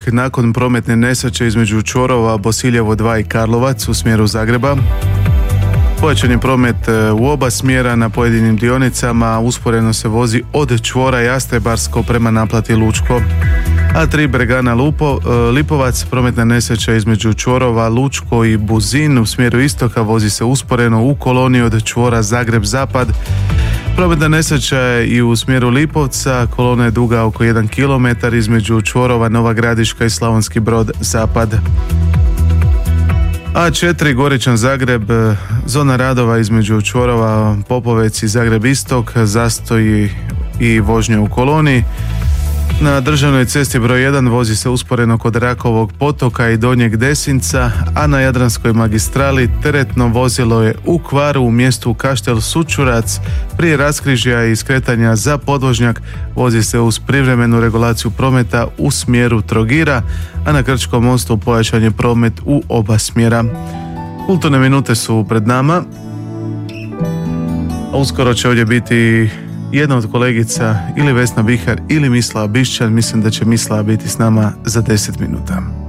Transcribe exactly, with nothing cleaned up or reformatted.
nakon prometne nesreće između čvorova Bosiljevo dva i Karlovac u smjeru Zagreba. Pojačan je promet u oba smjera na pojedinim dionicama, usporeno se vozi od čvora Jastrebarsko prema naplati Lučko. A tri Bregana Lupo, Lipovac, prometna nesreća između čvorova Lučko i Buzin u smjeru istoka, vozi se usporeno u koloni od čvora Zagreb-Zapad. Prometna nesreća je i u smjeru Lipovca, kolona je duga oko jedan kilometar između čvorova Nova Gradiška i Slavonski Brod Zapad. A četiri Goričan Zagreb, zona radova između čvorova Popovec i Zagreb Istok, zastoji i vožnja u koloni. Na državnoj cesti broj jedan vozi se usporeno kod Rakovog potoka i Donjeg Desinca, a na Jadranskoj magistrali teretno vozilo je u kvaru u mjestu Kaštel Sučurac. Prije raskrižja i skretanja za podvožnjak vozi se uz privremenu regulaciju prometa u smjeru Trogira, a na Krčkom mostu pojačan je promet u oba smjera. Kulturne minute su pred nama, a uskoro će ovdje biti jedna od kolegica, ili Vesna Bihar ili Mislava Bišćan. Mislim da će Mislava biti s nama za deset minuta.